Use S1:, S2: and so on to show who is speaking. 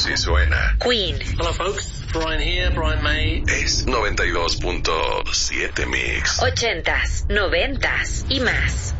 S1: Así suena.
S2: Queen.
S3: Hello folks, Brian here, Brian May.
S1: Es 92.7 Mix.
S2: 80s, 90s y más.